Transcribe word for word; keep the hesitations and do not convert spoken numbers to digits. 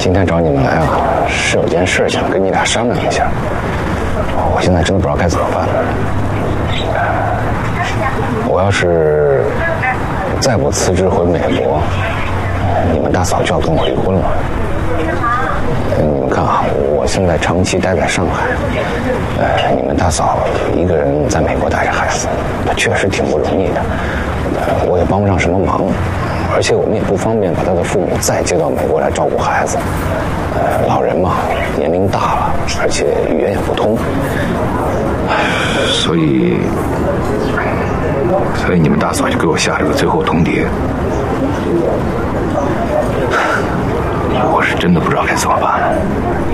今天找你们来啊，是有件事想跟你俩商量一下。我现在真的不知道该怎么办。我要是再不辞职回美国，你们大嫂就要跟我离婚了。你们看啊，我现在长期待在上海，呃，你们大嫂一个人在美国带着孩子，她确实挺不容易的，呃，我也帮不上什么忙，而且我们也不方便把她的父母再接到美国来照顾孩子，呃，老人嘛，年龄大了，而且语言也不通， 所以，所以你们大嫂就给我下了个最后通牒。我是真的不知道该怎么办。